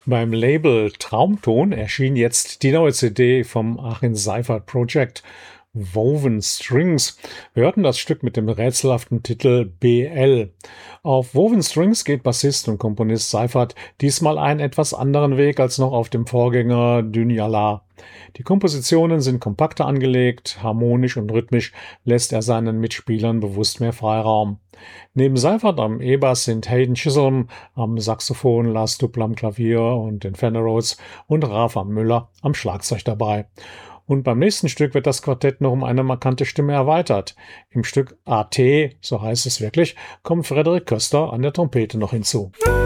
Beim Label Traumton erschien jetzt die neue CD vom Achim Seifert Project, Woven Strings. Wir hörten das Stück mit dem rätselhaften Titel BL. Auf Woven Strings geht Bassist und Komponist Seifert diesmal einen etwas anderen Weg als noch auf dem Vorgänger Dynjala. Die Kompositionen sind kompakter angelegt, harmonisch und rhythmisch lässt er seinen Mitspielern bewusst mehr Freiraum. Neben Seifert am E-Bass sind Hayden Chisholm am Saxophon, Lars Dupl am Klavier und den Fender Rhodes und Rafa Müller am Schlagzeug dabei. Und beim nächsten Stück wird das Quartett noch um eine markante Stimme erweitert. Im Stück AT, so heißt es wirklich, kommt Frederik Köster an der Trompete noch hinzu.